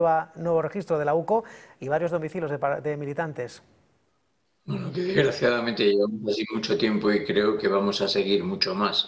nuevo registro de la UCO y varios domicilios de militantes. Bueno, que desgraciadamente llevamos así mucho tiempo y creo que vamos a seguir mucho más.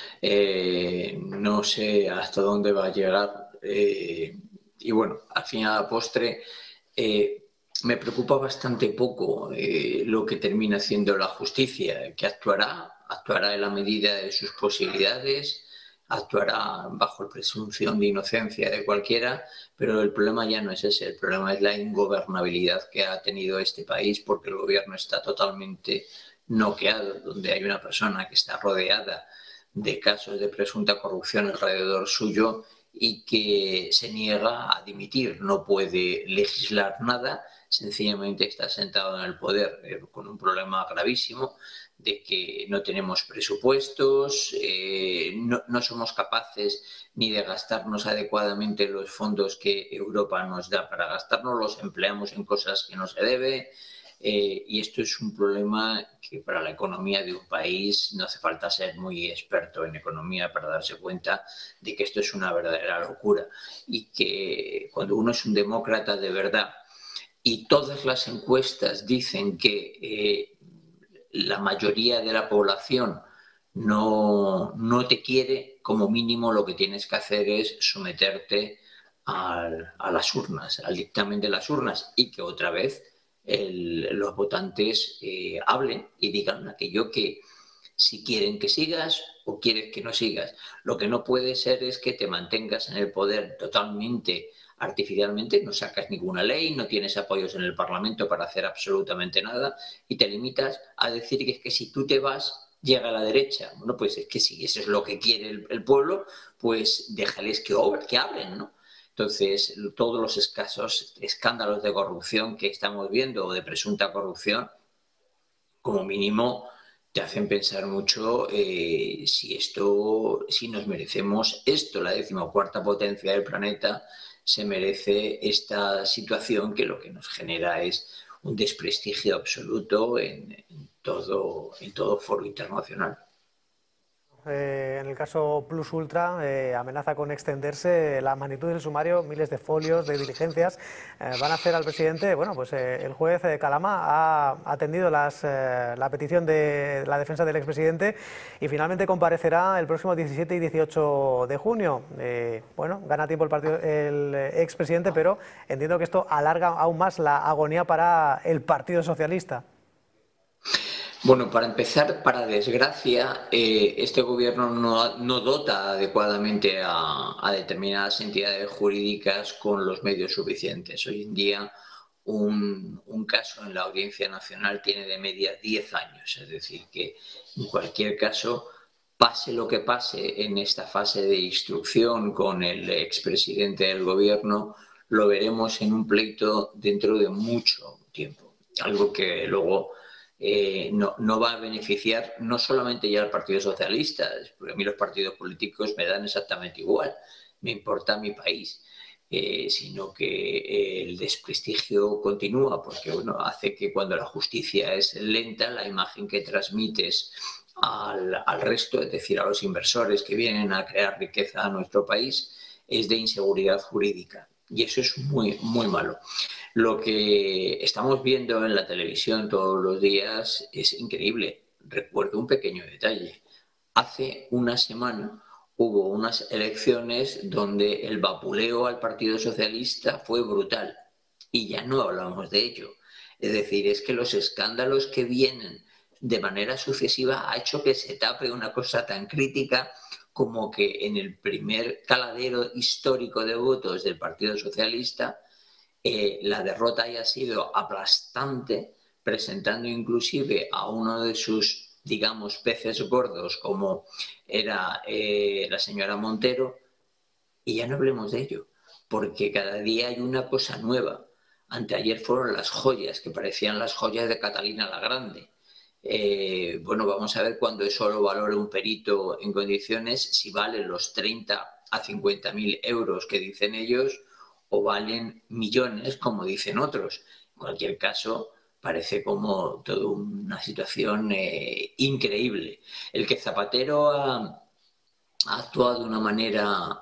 No sé hasta dónde va a llegar. Y bueno, al fin y a la postre, eh, me preocupa bastante poco lo que termina haciendo la justicia, que actuará en la medida de sus posibilidades, actuará bajo la presunción de inocencia de cualquiera, pero el problema ya no es ese, el problema es la ingobernabilidad que ha tenido este país porque el gobierno está totalmente noqueado, donde hay una persona que está rodeada de casos de presunta corrupción alrededor suyo y que se niega a dimitir, no puede legislar nada, sencillamente está sentado en el poder con un problema gravísimo de que no tenemos presupuestos, no somos capaces ni de gastarnos adecuadamente los fondos que Europa nos da para gastarnos, los empleamos en cosas que no se debe. Y esto es un problema que para la economía de un país no hace falta ser muy experto en economía para darse cuenta de que esto es una verdadera locura y que cuando uno es un demócrata de verdad y todas las encuestas dicen que la mayoría de la población no te quiere, como mínimo lo que tienes que hacer es someterte a las urnas, al dictamen de las urnas y que otra vez los votantes hablen y digan aquello que si quieren que sigas o quieres que no sigas. Lo que no puede ser es que te mantengas en el poder totalmente artificialmente, no sacas ninguna ley, no tienes apoyos en el Parlamento para hacer absolutamente nada y te limitas a decir que es que si tú te vas llega a la derecha. Bueno, pues es que si eso es lo que quiere el pueblo, pues déjales que hablen, ¿no? Entonces, todos los escasos escándalos de corrupción que estamos viendo o de presunta corrupción, como mínimo, te hacen pensar mucho si nos merecemos esto, la 14ª potencia del planeta se merece esta situación que lo que nos genera es un desprestigio absoluto en todo foro internacional. En el caso Plus Ultra, amenaza con extenderse la magnitud del sumario, miles de folios, de diligencias. Van a hacer al presidente, bueno, pues el juez Calama ha atendido la petición de la defensa del expresidente y finalmente comparecerá el próximo 17 y 18 de junio. Bueno, gana tiempo el expresidente, pero entiendo que esto alarga aún más la agonía para el Partido Socialista. Bueno, para empezar, para desgracia, este gobierno no dota adecuadamente a determinadas entidades jurídicas con los medios suficientes. Hoy en día, un caso en la Audiencia Nacional tiene de media 10 años, es decir, que en cualquier caso, pase lo que pase en esta fase de instrucción con el expresidente del gobierno, lo veremos en un pleito dentro de mucho tiempo, algo que luego no va a beneficiar no solamente ya al Partido Socialista, porque a mí los partidos políticos me dan exactamente igual, me importa mi país, sino que el desprestigio continúa, porque bueno, hace que cuando la justicia es lenta, la imagen que transmites al resto, es decir, a los inversores que vienen a crear riqueza a nuestro país, es de inseguridad jurídica. Y eso es muy, muy malo. Lo que estamos viendo en la televisión todos los días es increíble. Recuerdo un pequeño detalle. Hace una semana hubo unas elecciones donde el vapuleo al Partido Socialista fue brutal y ya no hablamos de ello. Es decir, es que los escándalos que vienen de manera sucesiva ha hecho que se tape una cosa tan crítica como que en el primer caladero histórico de votos del Partido Socialista la derrota haya sido aplastante, presentando inclusive a uno de sus, digamos, peces gordos, como era la señora Montero, y ya no hablemos de ello, porque cada día hay una cosa nueva. Anteayer fueron las joyas, que parecían las joyas de Catalina la Grande. Bueno, vamos a ver cuando eso lo valore un perito en condiciones, si valen los 30 a 50.000 euros que dicen ellos, o valen millones, como dicen otros. En cualquier caso, parece como toda una situación increíble. El que Zapatero ha actuado de una manera